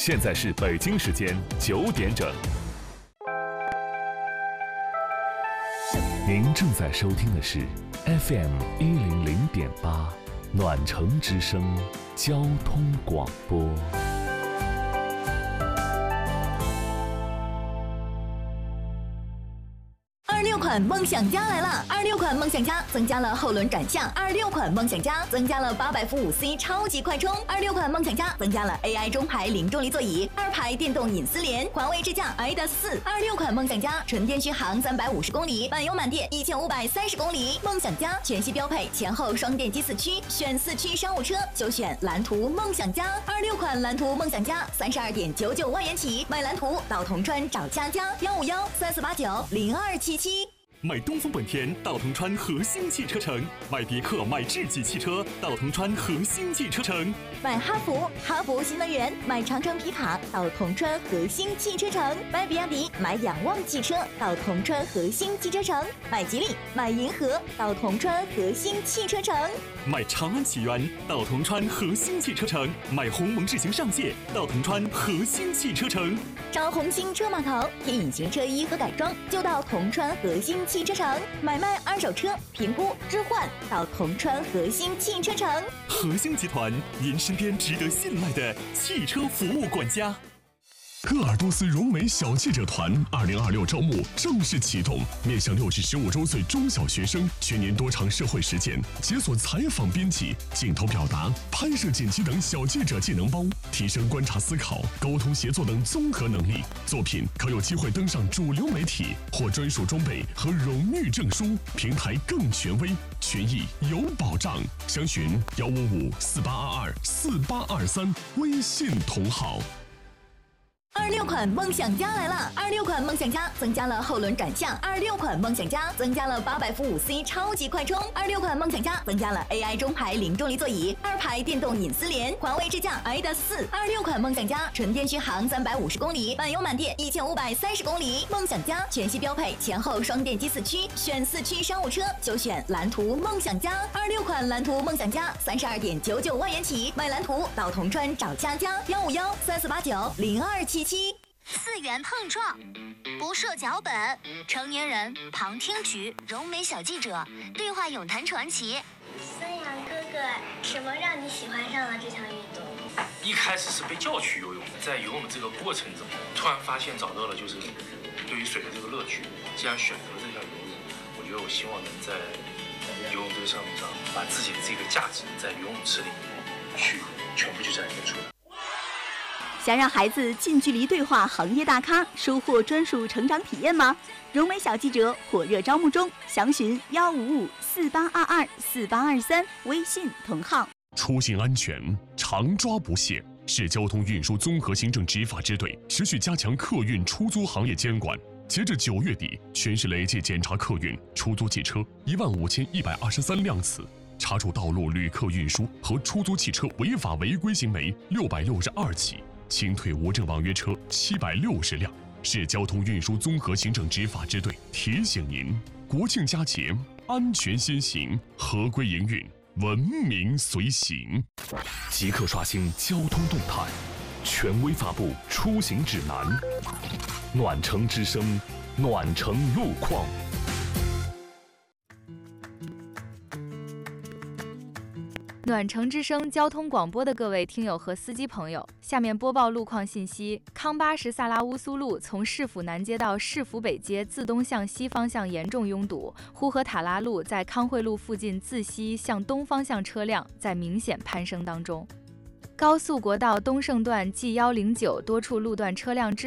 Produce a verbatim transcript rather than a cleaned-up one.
现在是北京时间九点整。您正在收听的是 F M 一零零点八暖城之声交通广播。 二六款梦想家来了！二六款梦想家增加了后轮转向，二六款梦想家增加了八百伏五 C 超级快充，二六款梦想家增加了 A I 中排零重力座椅，二排电动隐私联，环卫智驾 i D A 四。二六款梦想家纯电续航三百五十公里，满油满电一千五百三十公里。梦想家全系标配前后双电机四驱，选四驱商务车就选蓝图梦想家。二六款蓝图梦想家三十二点九九万元起，买蓝图到铜川找佳佳幺五幺三四八九零二七七。 买东风本田到铜川和兴汽车城，买别克买智己汽车到铜川和兴汽车城， 买哈弗哈弗新能源，买长城皮卡到铜川和兴汽车城，买比亚迪买仰望汽车到铜川和兴汽车城，买吉利买银河到铜川和兴汽车城， 买长安启源到铜川和兴汽车城，买鸿蒙智行上界到铜川和兴汽车城， 找红星车码头贴隐形车衣和改装就到铜川和兴汽车城，买卖二手车评估置换到铜川和兴汽车城。 和兴集团，您身边值得信赖的汽车服务管家。 鄂尔多斯荣美小记者团二零二六招募正式启动，面向六至十五周岁中小学生，全年多场社会实践，解锁采访编辑、镜头表达、拍摄剪辑等小记者技能包，提升观察思考、沟通协作等综合能力。作品可有机会登上主流媒体，获专属装备和荣誉证书，平台更权威，权益有保障。详询幺五五四八二二四八二三，微信同号。 二六款梦想家来了！二六款梦想家增加了后轮转向，二六款梦想家增加了八百伏五 C 超级快充，二六款梦想家增加了 A I 中排零重力座椅，二排电动隐私联，环卫智驾 i D A 四。二六款梦想家纯电续航三百五十公里，满油满电一千五百三十公里。梦想家全系标配前后双电机四驱，选四驱商务车就选蓝图梦想家。二六款蓝图梦想家三十二点九九万元起，买蓝图到铜川找佳佳幺五幺三四八九零二七七。 四元碰撞，不设脚本，成年人旁听局，荣美小记者对话咏谈传奇。 孙杨哥哥，什么让你喜欢上了这项运动？ 一开始是被叫去游泳，在游泳的这个过程中，突然发现找到了就是对于水的这个乐趣。既然选择了这项游泳，我觉得我希望能在游泳这个项目上，把自己的这个价值在游泳池里面去全部去展现出来。 想让孩子近距离对话行业大咖，收获专属成长体验吗？荣美小记者火热招募中，详询幺五五四八二二四八二三，微信同号。 出行安全常抓不懈，市交通运输综合行政执法支队持续加强客运出租行业监管。截至九月底，全市累计检查客运、出租汽车一万五千一百二十三辆次，查处道路旅客运输和出租汽车违法违规行为六百六十二起。清退无证网约车七百六十辆。市交通运输综合行政执法支队提醒您：国庆佳节，安全先行，合规营运，文明随行。 即刻刷新交通动态，权威发布出行指南。暖城之声，暖城路况。 暖城之声交通广播的各位听友和司机朋友，下面播报路况信息。康巴什萨拉乌苏路从市府南街到市府北街自东向西方向严重拥堵，呼和塔拉路在康汇路附近自西向东方向车辆在明显攀升当中。高速国道东胜段 G 一零九多处路段车辆滞